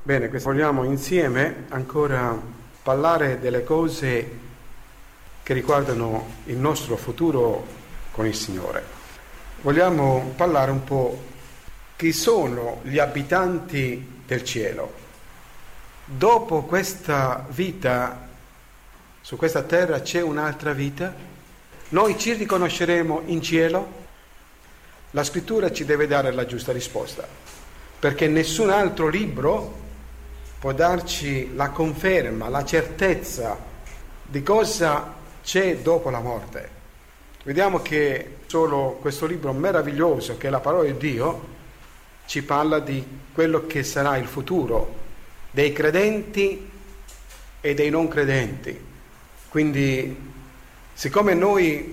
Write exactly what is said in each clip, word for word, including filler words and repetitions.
Bene, vogliamo insieme ancora parlare delle cose che riguardano il nostro futuro con il Signore. Vogliamo parlare un po' chi sono gli abitanti del cielo. Dopo questa vita, su questa terra c'è un'altra vita? Noi ci riconosceremo in cielo? La scrittura ci deve dare la giusta risposta, perché nessun altro libro può darci la conferma, la certezza di cosa c'è dopo la morte. Vediamo che solo questo libro meraviglioso, che è la parola di Dio, ci parla di quello che sarà il futuro dei credenti e dei non credenti. Quindi, siccome noi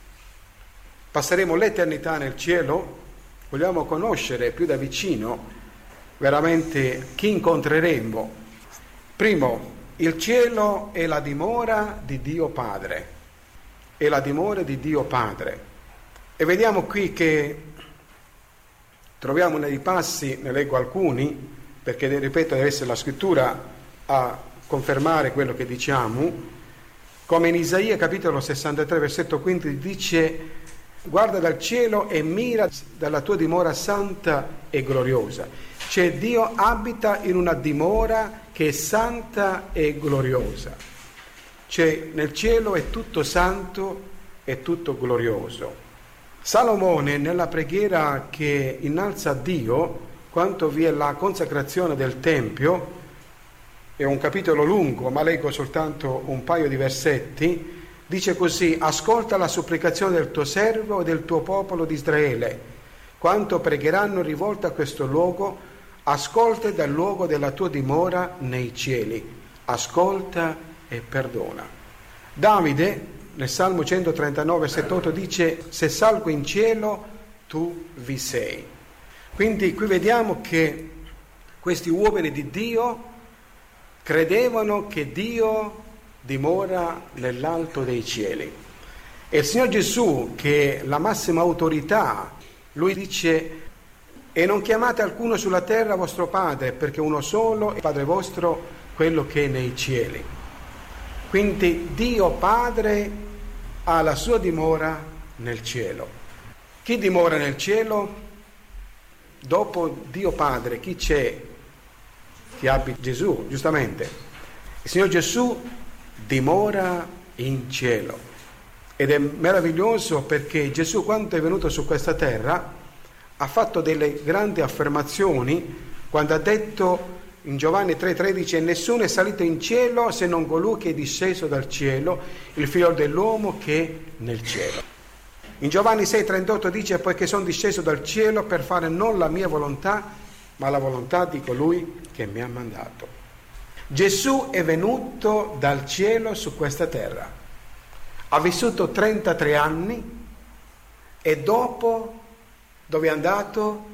passeremo l'eternità nel cielo, vogliamo conoscere più da vicino veramente chi incontreremo. Primo, il cielo è la dimora di Dio Padre, è la dimora di Dio Padre. E vediamo qui che troviamo nei passi, ne leggo alcuni, perché ripeto deve essere la scrittura a confermare quello che diciamo, come in Isaia capitolo sessantatré versetto quindici dice: guarda dal cielo e mira dalla tua dimora santa e gloriosa. Cioè Dio abita in una dimora che è santa e gloriosa. Cioè nel cielo è tutto santo e tutto glorioso. Salomone nella preghiera che innalza a Dio, quando vi è la consacrazione del Tempio, è un capitolo lungo, ma leggo soltanto un paio di versetti, dice così: ascolta la supplicazione del tuo servo e del tuo popolo di Israele, quanto pregheranno rivolto a questo luogo, ascolta dal luogo della tua dimora nei cieli, ascolta e perdona. Davide nel Salmo centotrentanove versetto otto dice: se salgo in cielo tu vi sei. Quindi qui vediamo che questi uomini di Dio credevano che Dio dimora nell'alto dei cieli. E il Signor Gesù, che è la massima autorità, lui dice: e non chiamate alcuno sulla terra vostro Padre, perché uno solo è Padre vostro, quello che è nei cieli. Quindi Dio Padre ha la sua dimora nel cielo. Chi dimora nel cielo? Dopo Dio Padre, chi c'è? Chi abita? Gesù, giustamente. Il Signor Gesù dimora in cielo. Ed è meraviglioso perché Gesù, quando è venuto su questa terra, ha fatto delle grandi affermazioni quando ha detto in Giovanni tre tredici: nessuno è salito in cielo se non colui che è disceso dal cielo, il figlio dell'uomo che è nel cielo. In Giovanni sei trentotto dice: poiché sono disceso dal cielo per fare non la mia volontà ma la volontà di colui che mi ha mandato. Gesù è venuto dal cielo su questa terra, ha vissuto trentatré anni e dopo dove è andato?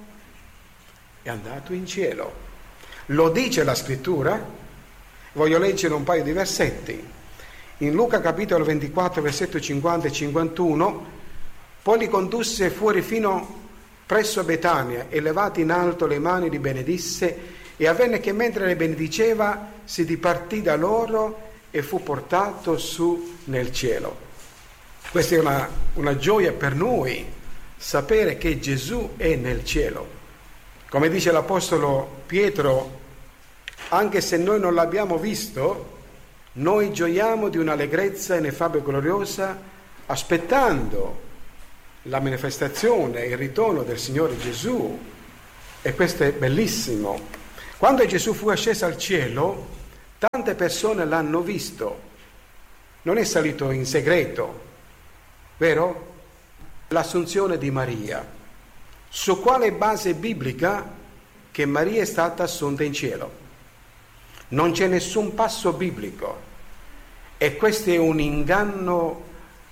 È andato in cielo. Lo dice la scrittura. Voglio leggere un paio di versetti. In Luca capitolo ventiquattro versetto cinquanta e cinquantuno: poi li condusse fuori fino presso Betania e levate in alto le mani li benedisse, e avvenne che mentre le benediceva si dipartì da loro e fu portato su nel cielo. Questa è una, una gioia per noi, sapere che Gesù è nel cielo. Come dice l'apostolo Pietro: anche se noi non l'abbiamo visto, noi gioiamo di un'allegrezza ineffabile e gloriosa, aspettando la manifestazione, il ritorno del Signore Gesù. E questo è bellissimo. Quando Gesù fu asceso al cielo, tante persone l'hanno visto. Non è salito in segreto, vero? L'assunzione di Maria. Su quale base biblica che Maria è stata assunta in cielo? Non c'è nessun passo biblico, e questo è un inganno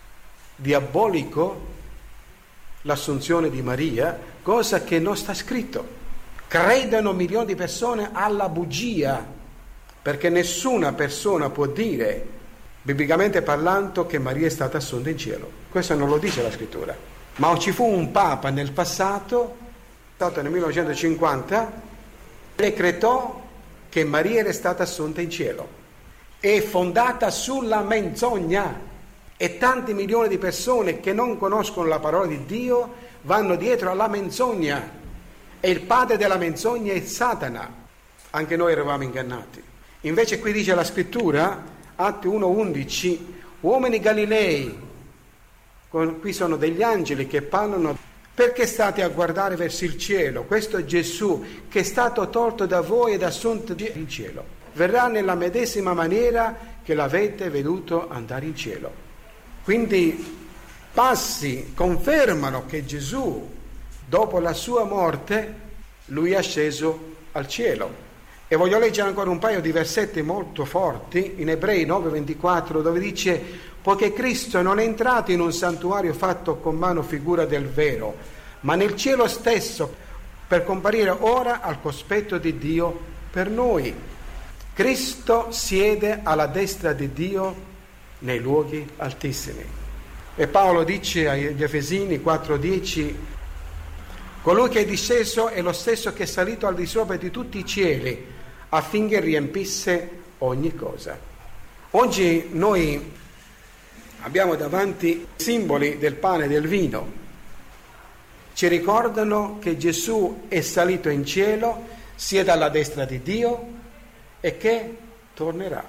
diabolico, l'assunzione di Maria, cosa che non sta scritto. Credono milioni di persone alla bugia, perché nessuna persona può dire, biblicamente parlando, che Maria è stata assunta in cielo. Questo non lo dice la scrittura. Ma ci fu un papa nel passato, stato nel millenovecentocinquanta, decretò che Maria era stata assunta in cielo. È fondata sulla menzogna e tanti milioni di persone che non conoscono la parola di Dio vanno dietro alla menzogna e il padre della menzogna è Satana. Anche noi eravamo ingannati. Invece qui dice la scrittura, Atti uno undici, uomini Galilei, qui sono degli angeli che parlano, perché state a guardare verso il cielo? Questo Gesù che è stato tolto da voi ed assunto in cielo verrà nella medesima maniera che l'avete veduto andare in cielo. Quindi passi confermano che Gesù, dopo la sua morte, lui è sceso al cielo. E voglio leggere ancora un paio di versetti molto forti in Ebrei nove ventiquattro, dove dice: poiché Cristo non è entrato in un santuario fatto con mano figura del vero, ma nel cielo stesso, per comparire ora al cospetto di Dio per noi. Cristo siede alla destra di Dio nei luoghi altissimi. E Paolo dice agli Efesini quattro dieci: colui che è disceso è lo stesso che è salito al di sopra di tutti i cieli, affinché riempisse ogni cosa. Oggi noi abbiamo davanti simboli del pane e del vino. Ci ricordano che Gesù è salito in cielo, siede alla destra di Dio e che tornerà.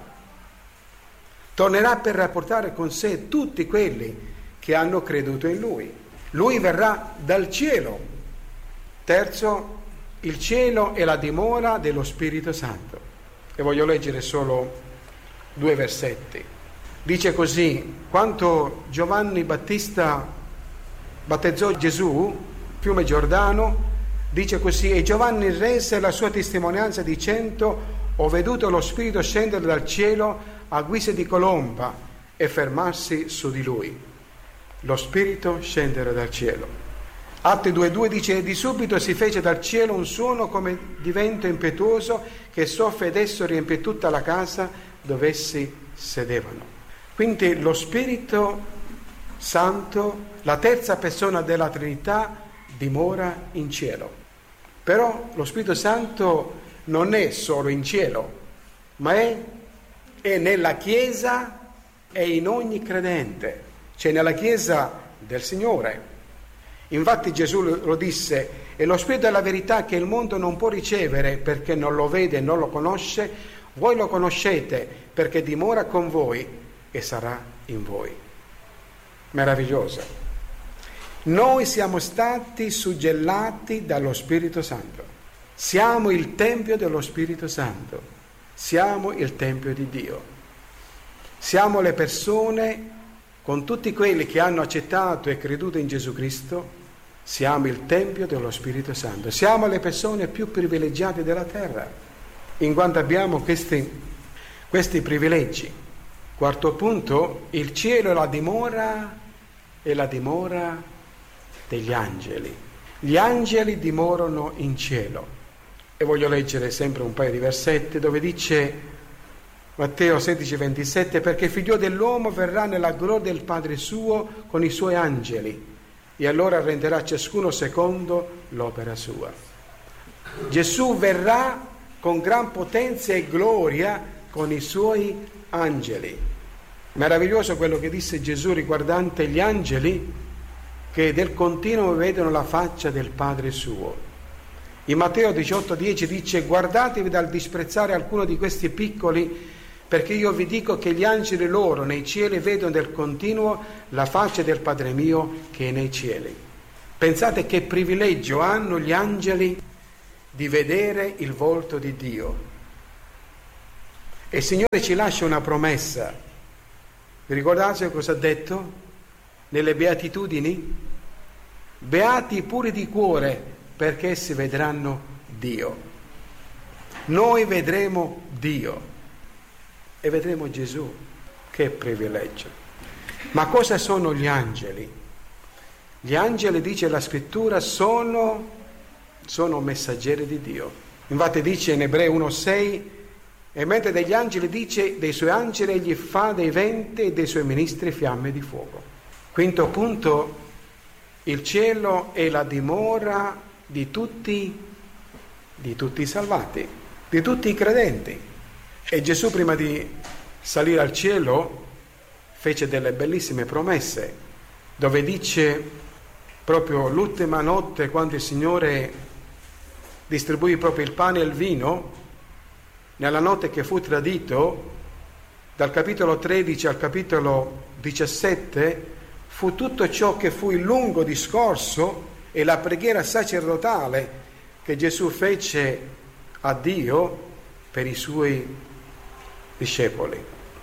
Tornerà per rapportare con sé tutti quelli che hanno creduto in Lui. Lui verrà dal cielo. Terzo, il cielo è la dimora dello Spirito Santo. E voglio leggere solo due versetti. Dice così: quando Giovanni Battista battezzò Gesù, fiume Giordano, dice così: e Giovanni rese la sua testimonianza dicendo: ho veduto lo Spirito scendere dal cielo a guisa di colomba e fermarsi su di lui. Lo Spirito scendere dal cielo. Atti due due dice: di subito si fece dal cielo un suono come di vento impetuoso che soffia ed esso riempì tutta la casa dove essi sedevano. Quindi lo Spirito Santo, la terza persona della Trinità, dimora in cielo. Però lo Spirito Santo non è solo in cielo, ma è, è nella Chiesa e in ogni credente, cioè nella Chiesa del Signore. Infatti Gesù lo disse: è lo Spirito della verità che il mondo non può ricevere perché non lo vede e non lo conosce, voi lo conoscete perché dimora con voi e sarà in voi. Meraviglioso. Noi siamo stati suggellati dallo Spirito Santo. Siamo il Tempio dello Spirito Santo. Siamo il Tempio di Dio. Siamo le persone, con tutti quelli che hanno accettato e creduto in Gesù Cristo, siamo il Tempio dello Spirito Santo. Siamo le persone più privilegiate della terra, in quanto abbiamo questi, questi privilegi. Quarto punto, il cielo è la dimora, è la dimora degli angeli. Gli angeli dimorano in cielo. E voglio leggere sempre un paio di versetti dove dice, Matteo sedici ventisette, perché il figlio dell'uomo verrà nella gloria del Padre suo con i suoi angeli e allora renderà ciascuno secondo l'opera sua. Gesù verrà con gran potenza e gloria con i suoi angeli. Meraviglioso quello che disse Gesù riguardante gli angeli, che del continuo vedono la faccia del Padre suo. In Matteo diciotto dieci dice: guardatevi dal disprezzare alcuno di questi piccoli, perché io vi dico che gli angeli loro nei cieli vedono del continuo la faccia del Padre mio che è nei cieli. Pensate che privilegio hanno gli angeli di vedere il volto di Dio. E il Signore ci lascia una promessa. Vi ricordate cosa ha detto nelle Beatitudini? Beati i puri di cuore, perché essi vedranno Dio. Noi vedremo Dio e vedremo Gesù. Che privilegio! Ma cosa sono gli angeli? Gli angeli, dice la scrittura, sono, sono messaggeri di Dio. Infatti dice in Ebrei uno sei, e mentre degli angeli dice, dei suoi angeli egli fa dei venti e dei suoi ministri fiamme di fuoco. Quinto punto, il cielo è la dimora di tutti, di tutti i salvati. di tutti i credenti. E Gesù, prima di salire al cielo, fece delle bellissime promesse, dove dice proprio l'ultima notte, quando il Signore distribuì proprio il pane e il vino, nella notte che fu tradito, dal capitolo tredici al capitolo diciassette, fu tutto ciò che fu il lungo discorso e la preghiera sacerdotale che Gesù fece a Dio per i suoi discepoli.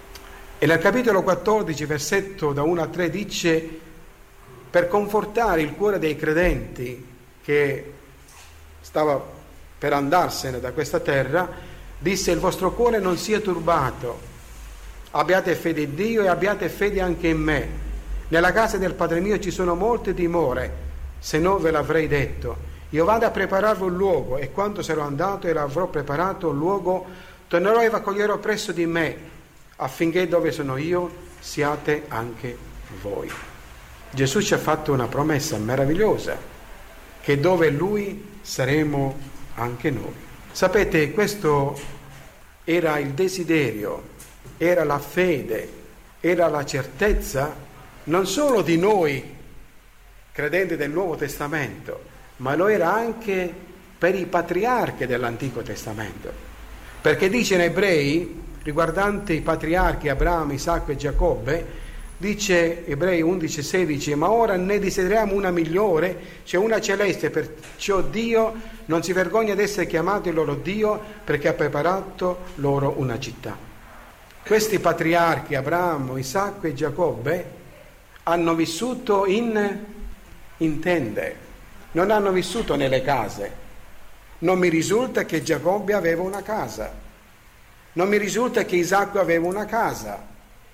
E nel capitolo quattordici, versetto da uno a tre, dice: per confortare il cuore dei credenti che stava per andarsene da questa terra, disse: il vostro cuore non sia turbato, abbiate fede in Dio e abbiate fede anche in me. Nella casa del Padre mio ci sono molte dimore, se no ve l'avrei detto. Io vado a prepararvi un luogo, e quando sarò andato e l'avrò preparato un luogo, tornerò e vi accoglierò presso di me, affinché dove sono io siate anche voi. Gesù ci ha fatto una promessa meravigliosa, che dove Lui saremo anche noi. Sapete, questo era il desiderio, era la fede, era la certezza non solo di noi credenti del Nuovo Testamento, ma lo era anche per i patriarchi dell'Antico Testamento. Perché dice in Ebrei, riguardante i patriarchi Abramo, Isacco e Giacobbe, dice Ebrei undici sedici: ma ora ne desideriamo una migliore, c'è una celeste, perciò Dio non si vergogna di essere chiamato il loro Dio, perché ha preparato loro una città. Questi patriarchi Abramo, Isacco e Giacobbe hanno vissuto in, in tende, non hanno vissuto nelle case. Non mi risulta che Giacobbe aveva una casa, non mi risulta che Isacco aveva una casa,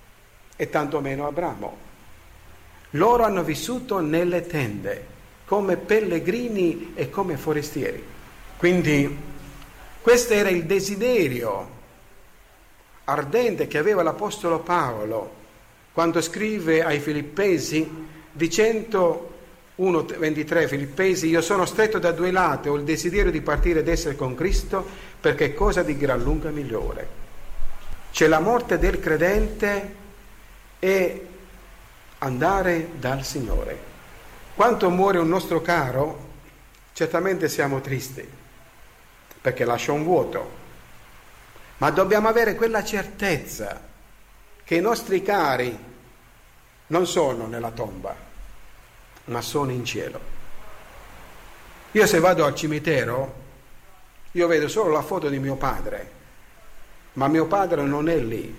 e tantomeno Abramo. Loro hanno vissuto nelle tende, come pellegrini e come forestieri. Quindi questo era il desiderio ardente che aveva l'Apostolo Paolo quando scrive ai Filippesi, dicendo uno ventitré, Filippesi: io sono stretto da due lati, ho il desiderio di partire ed essere con Cristo, perché è cosa di gran lunga migliore. C'è la morte del credente e andare dal Signore. Quando muore un nostro caro, certamente siamo tristi, perché lascia un vuoto, ma dobbiamo avere quella certezza che i nostri cari non sono nella tomba, ma sono in cielo. Io se vado al cimitero, io vedo solo la foto di mio padre, ma mio padre non è lì.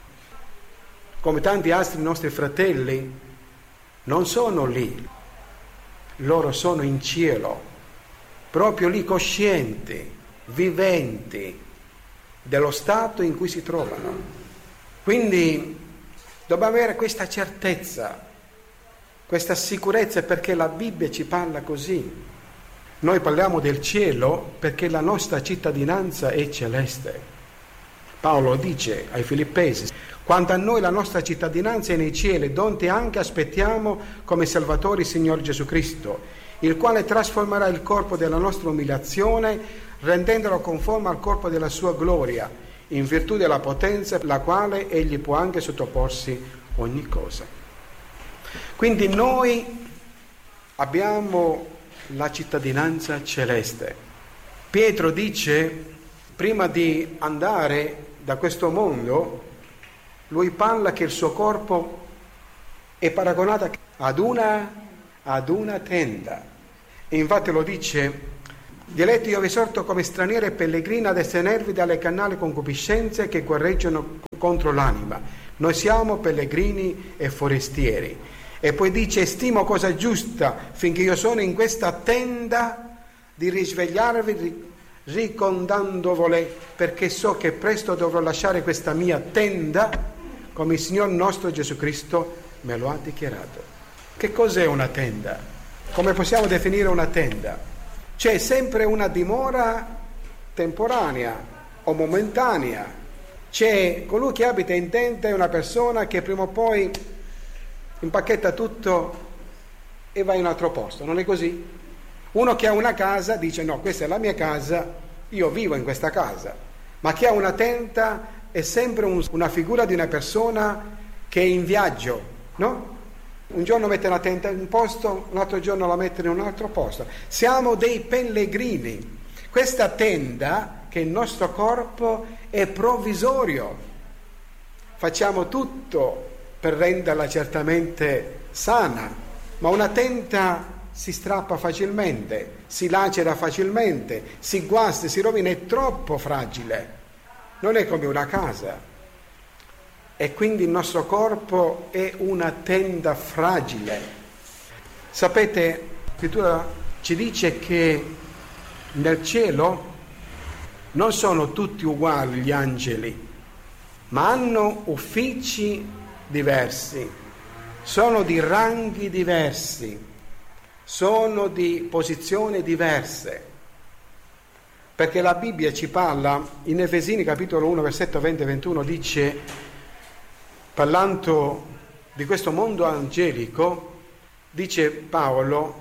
Come tanti altri nostri fratelli non sono lì, loro sono in cielo, proprio lì, coscienti, viventi dello stato in cui si trovano. Quindi dobbiamo avere questa certezza, questa sicurezza, perché la Bibbia ci parla così. Noi parliamo del cielo perché la nostra cittadinanza è celeste. Paolo dice ai Filippesi: quanto a noi la nostra cittadinanza è nei cieli, donde anche aspettiamo come Salvatore il Signore Gesù Cristo, il quale trasformerà il corpo della nostra umiliazione, rendendolo conforme al corpo della sua gloria, in virtù della potenza la quale egli può anche sottoporsi ogni cosa. Quindi noi abbiamo la cittadinanza celeste. Pietro dice, prima di andare da questo mondo, lui parla che il suo corpo è paragonato ad una, ad una tenda. E infatti lo dice: diletti, io vi esorto come stranieri e pellegrini ad astenervi dalle carnali concupiscenze che guerreggiano contro l'anima. Noi siamo pellegrini e forestieri. E poi dice: stimo cosa giusta, finché io sono in questa tenda, di risvegliarvi ricordandovole, perché so che presto dovrò lasciare questa mia tenda, come il Signor nostro Gesù Cristo me lo ha dichiarato. Che cos'è una tenda? Come possiamo definire una tenda? C'è sempre una dimora temporanea o momentanea. C'è colui che abita in tenda, è una persona che prima o poi impacchetta tutto e va in un altro posto, non è così? Uno che ha una casa dice: no, questa è la mia casa, io vivo in questa casa, ma chi ha una tenda è sempre un, una figura di una persona che è in viaggio, no? Un giorno mette la tenda in un posto, un altro giorno la mette in un altro posto. Siamo dei pellegrini. Questa tenda, che è il nostro corpo, è provvisorio. Facciamo tutto per renderla certamente sana, ma una tenda si strappa facilmente, si lacera facilmente, si guasta, si rovina, è troppo fragile. Non è come una casa. E quindi il nostro corpo è una tenda fragile. Sapete, la scrittura ci dice che nel cielo non sono tutti uguali gli angeli, ma hanno uffici diversi, sono di ranghi diversi, sono di posizioni diverse. Perché la Bibbia ci parla, in Efesini capitolo uno, versetto venti e ventuno, dice, parlando di questo mondo angelico, dice Paolo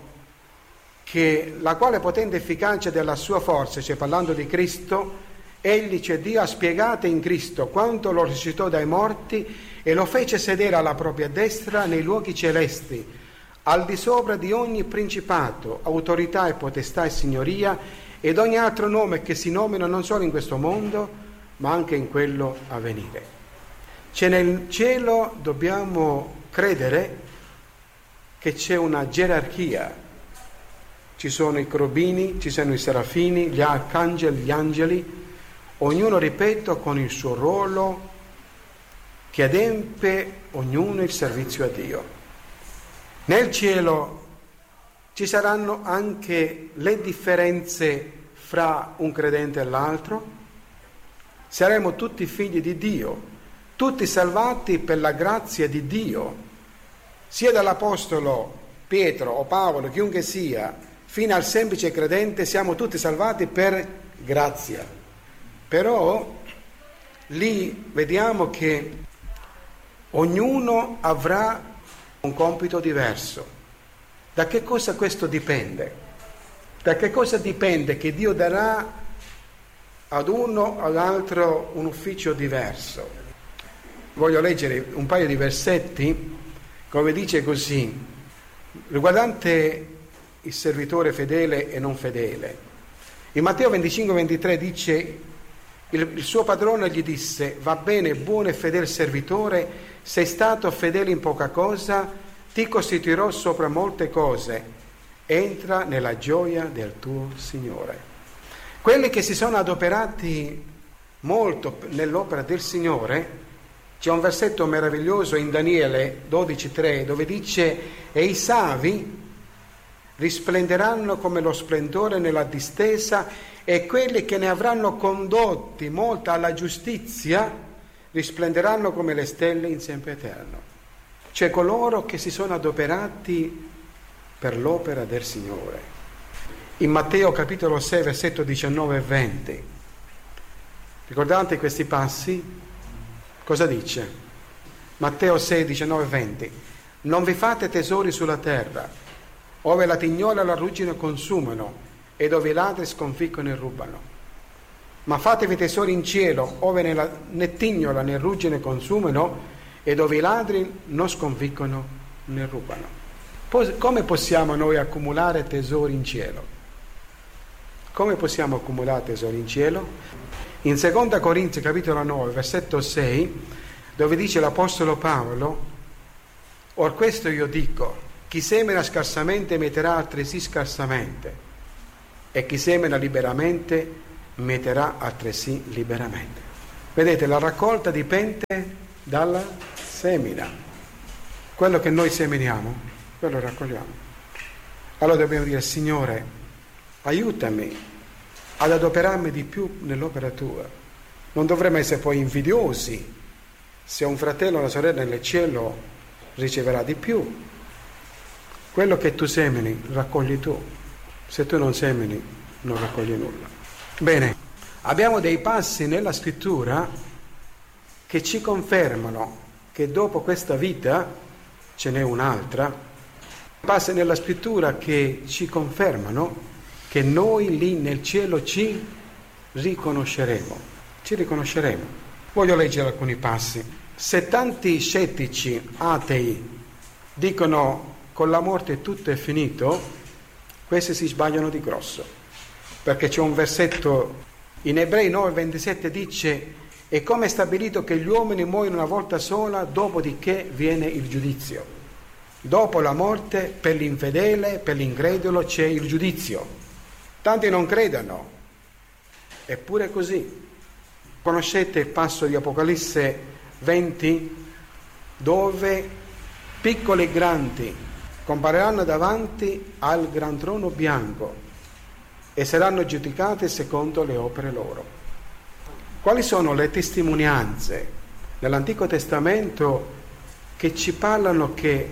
che la quale potente efficacia della sua forza, cioè parlando di Cristo, egli, cioè Dio, ha spiegato in Cristo quanto lo risuscitò dai morti e lo fece sedere alla propria destra nei luoghi celesti, al di sopra di ogni principato, autorità e potestà e signoria ed ogni altro nome che si nomina non solo in questo mondo, ma anche in quello a venire. Cioè nel cielo dobbiamo credere che c'è una gerarchia, ci sono i cherubini, ci sono i serafini, gli arcangeli, gli angeli, ognuno, ripeto, con il suo ruolo che adempie ognuno il servizio a Dio. Nel cielo ci saranno anche le differenze fra un credente e l'altro, saremo tutti figli di Dio, tutti salvati per la grazia di Dio, sia dall'Apostolo Pietro o Paolo, chiunque sia, fino al semplice credente, siamo tutti salvati per grazia. Però lì vediamo che ognuno avrà un compito diverso. Da che cosa questo dipende? Da che cosa dipende che Dio darà ad uno o all'altro un ufficio diverso? Voglio leggere un paio di versetti, come dice così, riguardante il servitore fedele e non fedele. In Matteo venticinque ventitré dice, il, il suo padrone gli disse, va bene, buono e fedele servitore, sei stato fedele in poca cosa, ti costituirò sopra molte cose, entra nella gioia del tuo Signore. Quelli che si sono adoperati molto nell'opera del Signore, c'è un versetto meraviglioso in Daniele dodici tre dove dice, e i savi risplenderanno come lo splendore nella distesa e quelli che ne avranno condotti molta alla giustizia risplenderanno come le stelle in sempre eterno. Cioè coloro che si sono adoperati per l'opera del Signore. In Matteo capitolo sei versetto diciannove e venti, ricordate questi passi? Cosa dice? Matteo sei diciannove e venti, non vi fate tesori sulla terra, ove la tignola e la ruggine consumano e dove i ladri sconfiggono e rubano, ma fatevi tesori in cielo, ove nella, né tignola né ruggine consumano e dove i ladri non sconfiggono né rubano. Poi, come possiamo noi accumulare tesori in cielo? Come possiamo accumulare tesori in cielo? In seconda Corinzi capitolo nove versetto sei, dove dice l'Apostolo Paolo, or questo io dico, chi semina scarsamente metterà altresì scarsamente e chi semina liberamente metterà altresì liberamente. Vedete, la raccolta dipende dalla semina. Quello che noi seminiamo, quello raccogliamo. Allora dobbiamo dire, Signore, aiutami ad adoperarmi di più nell'opera tua. Non dovremmo essere poi invidiosi se un fratello o una sorella nel cielo riceverà di più. Quello che tu semini raccogli tu, se tu non semini non raccogli nulla. Bene, abbiamo dei passi nella scrittura che ci confermano che dopo questa vita ce n'è un'altra, passi nella scrittura che ci confermano che noi lì nel cielo ci riconosceremo, ci riconosceremo. Voglio leggere alcuni passi. Se tanti scettici atei dicono con la morte tutto è finito, questi si sbagliano di grosso, perché c'è un versetto in Ebrei nove ventisette dice: è come stabilito che gli uomini muoiono una volta sola, dopodiché viene il giudizio. Dopo la morte, per l'infedele, per l'incredulo c'è il giudizio. Tanti non credono, eppure è così. Conoscete il passo di Apocalisse venti, dove piccoli e grandi compariranno davanti al gran trono bianco e saranno giudicati secondo le opere loro. Quali sono le testimonianze nell'Antico Testamento che ci parlano che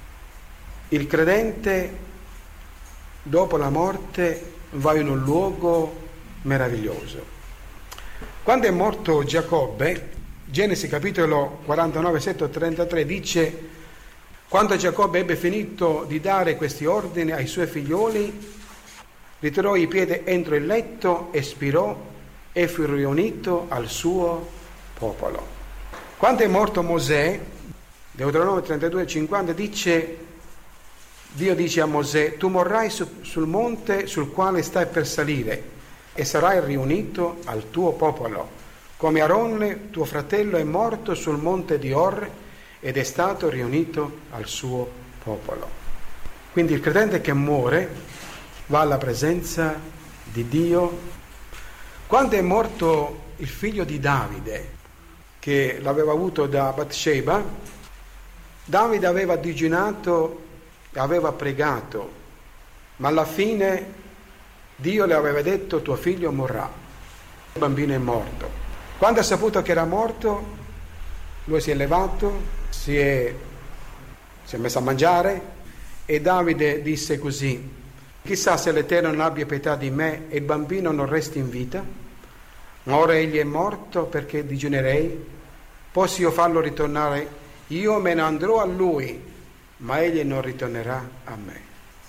il credente dopo la morte va in un luogo meraviglioso? Quando è morto Giacobbe, Genesi capitolo quarantanove, versetto trentatré dice: quando Giacobbe ebbe finito di dare questi ordini ai suoi figlioli, ritirò i piedi entro il letto, espirò e fu riunito al suo popolo. Quando è morto Mosè, Deuteronomio trentadue cinquanta dice, Dio dice a Mosè: tu morrai su, sul monte sul quale stai per salire e sarai riunito al tuo popolo, come Aronne tuo fratello è morto sul monte di Or ed è stato riunito al suo popolo. Quindi il credente che muore va alla presenza di Dio. Quando è morto il figlio di Davide, che l'aveva avuto da Batsheba, Davide aveva digiunato e aveva pregato, ma alla fine Dio le aveva detto: tuo figlio morrà. Il bambino è morto. Quando ha saputo che era morto, lui si è levato, si è, si è messo a mangiare, e Davide disse così: chissà se l'Eterno non abbia pietà di me e il bambino non resti in vita. Ma ora egli è morto, perché digiunerei? Posso io farlo ritornare? Io me ne andrò a lui, ma egli non ritornerà a me.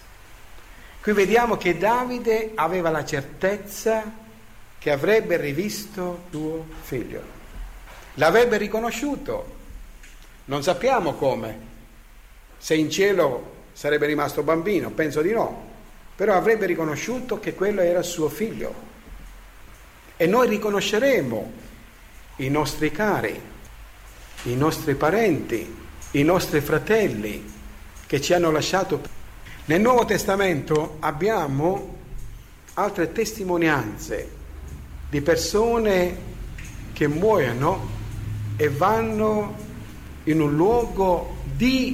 Qui vediamo che Davide aveva la certezza che avrebbe rivisto suo figlio. L'avrebbe riconosciuto. Non sappiamo come. Se in cielo sarebbe rimasto bambino, penso di no. Però avrebbe riconosciuto che quello era suo figlio. E noi riconosceremo i nostri cari, i nostri parenti, i nostri fratelli che ci hanno lasciato. Nel Nuovo Testamento abbiamo altre testimonianze di persone che muoiono e vanno in un luogo di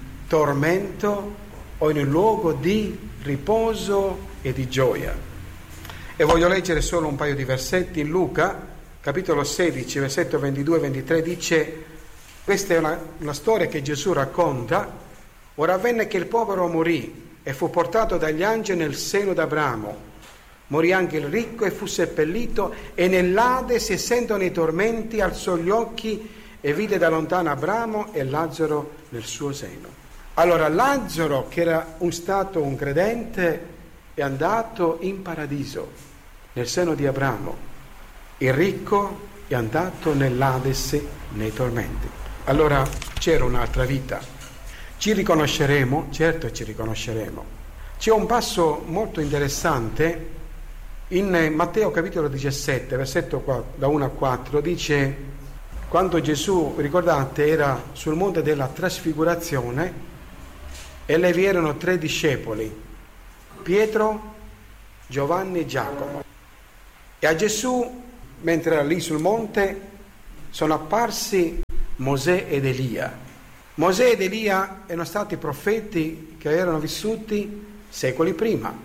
tormento o in un luogo di riposo e di gioia. E voglio leggere solo un paio di versetti. In Luca, capitolo sedici, versetto ventidue ventitré, dice: questa è una, una storia che Gesù racconta. Ora avvenne che il povero morì e fu portato dagli angeli nel seno d'Abramo. Morì anche il ricco e fu seppellito, e nell'Ade si sentono i tormenti, alzò gli occhi e vide da lontano Abramo e Lazzaro nel suo seno. Allora Lazzaro, che era un stato un credente, è andato in paradiso, nel seno di Abramo. Il ricco è andato nell'Ades, nei tormenti. Allora c'era un'altra vita. Ci riconosceremo? Certo ci riconosceremo. C'è un passo molto interessante in Matteo capitolo diciassette, versetto da uno a quattro, dice: quando Gesù, ricordate, era sul monte della trasfigurazione e le vi erano tre discepoli, Pietro, Giovanni e Giacomo. E a Gesù, mentre era lì sul monte, sono apparsi Mosè ed Elia. Mosè ed Elia erano stati profeti che erano vissuti secoli prima.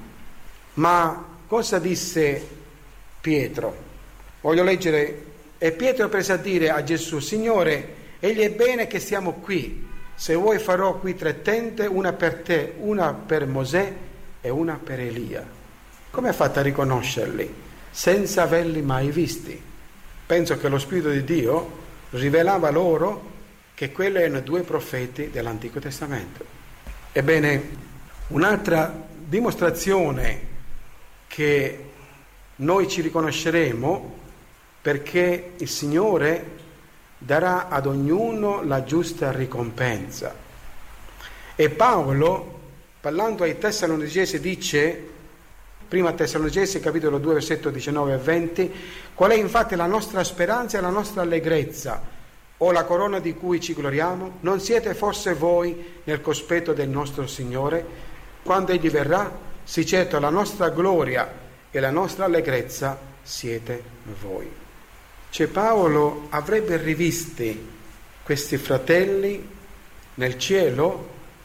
Ma cosa disse Pietro? Voglio leggere. E Pietro prese a dire a Gesù: Signore, egli è bene che siamo qui. Se vuoi farò qui tre tende, una per te, una per Mosè e una per Elia. Come ha fatto a riconoscerli senza averli mai visti? Penso che lo Spirito di Dio rivelava loro che quelli erano due profeti dell'Antico Testamento. Ebbene, un'altra dimostrazione che noi ci riconosceremo perché il Signore darà ad ognuno la giusta ricompensa. E Paolo, parlando ai Tessalonicesi, dice, prima Tessalonicesi, capitolo due, versetto diciannove e venti, qual è infatti la nostra speranza e la nostra allegrezza, o la corona di cui ci gloriamo? Non siete forse voi nel cospetto del nostro Signore? Quando Egli verrà, sì certo la nostra gloria e la nostra allegrezza siete voi. Cioè Paolo avrebbe rivisti questi fratelli nel cielo,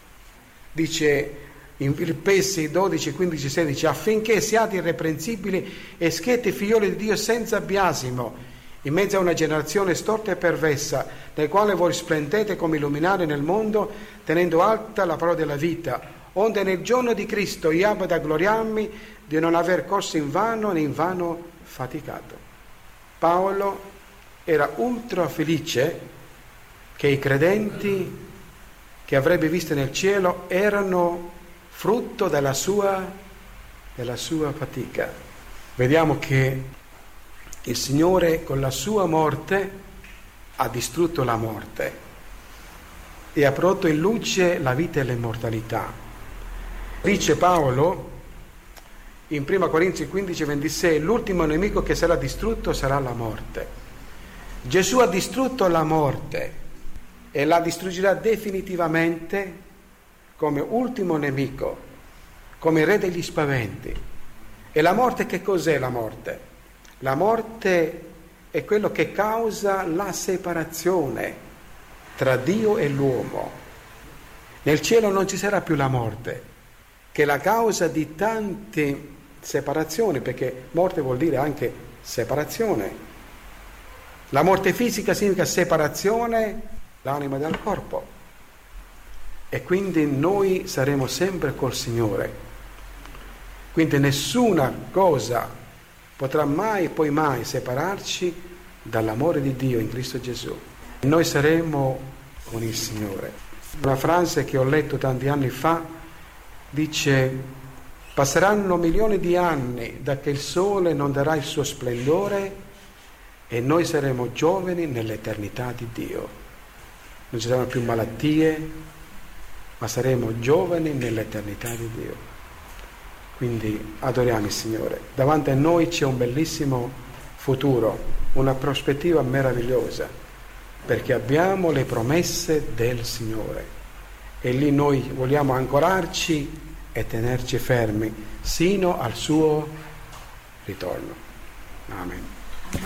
dice in Filippesi dodici, quindici, sedici, affinché siate irreprensibili e schietti figlioli di Dio senza biasimo, in mezzo a una generazione storta e perversa, nel quale voi splendete come illuminare nel mondo, tenendo alta la parola della vita, onde nel giorno di Cristo io abbia da gloriarmi di non aver corso in vano né in vano faticato. Paolo era ultra felice che i credenti che avrebbe visto nel cielo erano frutto della sua, della sua fatica. Vediamo che il Signore con la sua morte ha distrutto la morte e ha prodotto in luce la vita e l'immortalità. Dice Paolo in prima Corinzi quindici ventisei, l'ultimo nemico che sarà distrutto sarà la morte. Gesù ha distrutto la morte e la distruggerà definitivamente come ultimo nemico, come re degli spaventi. E la morte, che cos'è la morte? La morte è quello che causa la separazione tra Dio e l'uomo. Nel cielo non ci sarà più la morte, che è la causa di tante separazioni, perché morte vuol dire anche separazione. La morte fisica significa separazione dall'anima dal corpo. E quindi noi saremo sempre col Signore. Quindi nessuna cosa potrà mai, poi mai separarci dall'amore di Dio in Cristo Gesù. Noi saremo con il Signore. Una frase che ho letto tanti anni fa dice: passeranno milioni di anni da che il sole non darà il suo splendore e noi saremo giovani nell'eternità di Dio. Non ci saranno più malattie, ma saremo giovani nell'eternità di Dio. Quindi adoriamo il Signore. Davanti a noi c'è un bellissimo futuro, una prospettiva meravigliosa, perché abbiamo le promesse del Signore e lì noi vogliamo ancorarci e tenerci fermi sino al suo ritorno. Amen.